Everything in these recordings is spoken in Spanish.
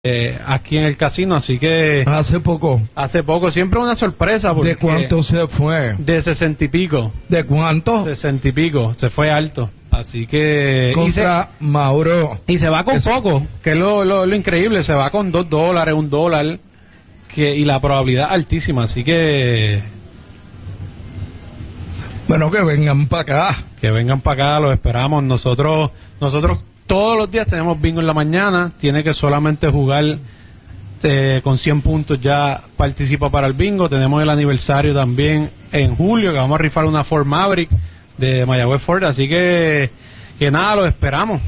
aquí en el casino, así que Hace poco. siempre una sorpresa porque ¿De cuánto se fue? de 60 y pico, ¿De cuánto? 60 y pico, se fue alto, así que Contra Mauro. y se va con poco, que es lo increíble, se va con $2, $1, y la probabilidad altísima, así que Bueno, que vengan para acá. vengan para acá, los esperamos. Nosotros todos los días tenemos bingo en la mañana, tiene que solamente jugar con 100 puntos ya participa para el bingo. Tenemos el aniversario también en julio, que vamos a rifar una Ford Maverick de Mayagüez Ford, así que nada, los esperamos.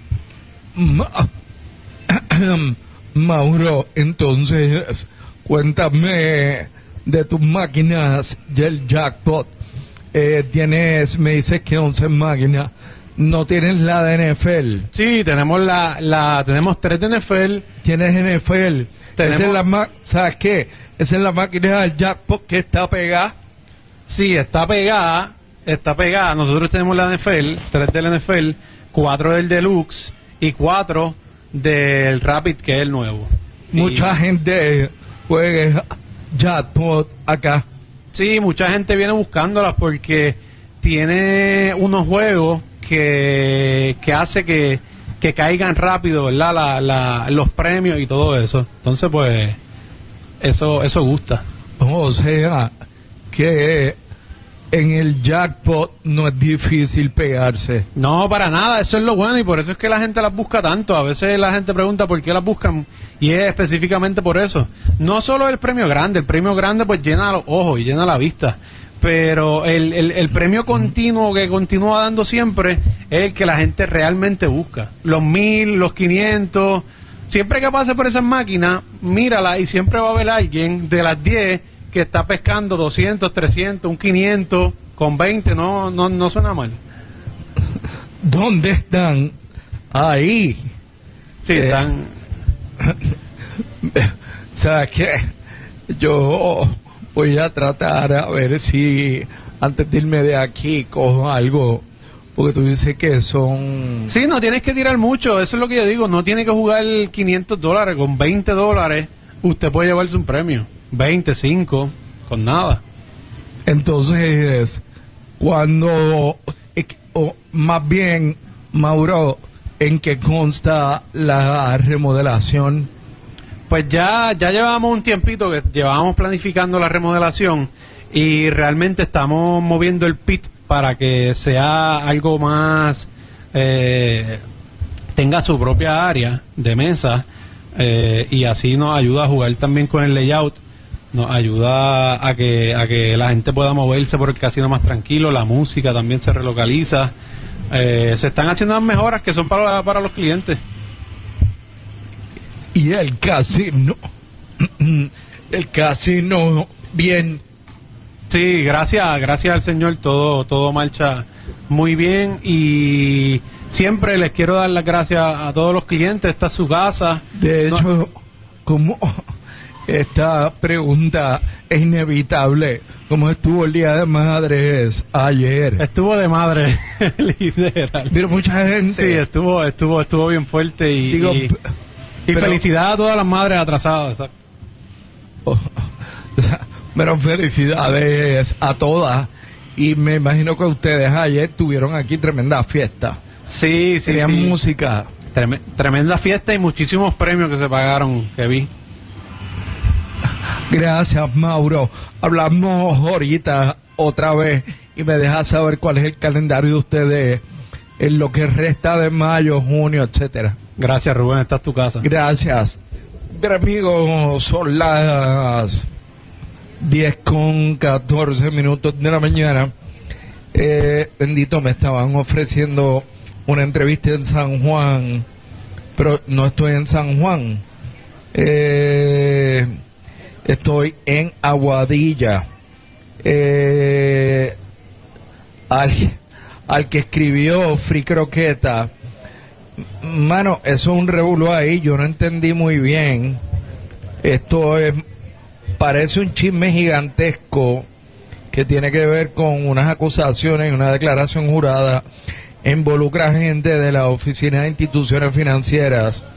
Mauro, entonces, cuéntame de tus máquinas del jackpot. Me dices que 11 máquinas. ¿No tienes la de NFL? Sí, tenemos tenemos 3 de NFL. ¿Tienes NFL? Tenemos- Esa es ¿sabes qué? Esa es la máquina del jackpot que está pegada. Sí, está pegada. Nosotros tenemos la NFL, 3 del NFL, 4 del Deluxe y 4 del Rapid, que es el nuevo. Mucha gente juega jackpot acá. Sí, mucha gente viene buscándolas porque tiene unos juegos que hace que caigan rápido, ¿verdad? Los premios y todo eso. Entonces, pues, eso gusta. O sea, que en el jackpot no es difícil pegarse. No, para nada, eso es lo bueno y por eso es que la gente las busca tanto. A veces la gente pregunta por qué las buscan y es específicamente por eso. No solo el premio grande pues llena los ojos y llena la vista, pero el premio continuo que continúa dando siempre es el que la gente realmente busca. Los 1000, los 500, siempre que pase por esas máquinas, mírala y siempre va a haber alguien de las 10 que está pescando 200, 300, un 500 con 20, no suena mal. ¿Dónde están? Ahí. Sí, están. ¿Sabes qué? Yo voy a tratar a ver si antes de irme de aquí cojo algo. Porque tú dices que son... Sí, no tienes que tirar mucho, eso es lo que yo digo. No tiene que jugar $500, con $20 usted puede llevarse un premio. 25, con nada. Entonces, cuando... o más bien, Mauro, ¿en qué consta la remodelación? Pues ya llevamos un tiempito que llevábamos planificando la remodelación y realmente estamos moviendo el pit para que sea algo más, tenga su propia área de mesa y así nos ayuda a jugar también con el layout, nos ayuda a que la gente pueda moverse por el casino más tranquilo, la música también se relocaliza, se están haciendo unas mejoras que son para los clientes. Y el casino, bien. Sí, gracias al Señor, todo marcha muy bien y siempre les quiero dar las gracias a todos los clientes, esta es su casa. De hecho, como esta pregunta es inevitable, ¿cómo estuvo el Día de Madres ayer? Estuvo de madre, literal. Pero mucha gente... Sí, estuvo bien fuerte y pero, felicidades a todas las madres atrasadas. Pero felicidades a todas. Y me imagino que ustedes ayer tuvieron aquí tremenda fiesta. Sí. Tenían música. Tremenda fiesta y muchísimos premios que se pagaron, que vi. Gracias, Mauro. Hablamos ahorita otra vez y me dejas saber cuál es el calendario de ustedes en lo que resta de mayo, junio, etcétera. Gracias, Rubén, esta es tu casa. Gracias. Pero amigos, son las 10:14 de la mañana. Bendito, me estaban ofreciendo una entrevista en San Juan, pero no estoy en San Juan. Estoy en Aguadilla. Al que escribió Free Croqueta, mano, eso es un revuelo ahí, yo no entendí muy bien. Parece un chisme gigantesco que tiene que ver con unas acusaciones y una declaración jurada. Involucra gente de la Oficina de Instituciones Financieras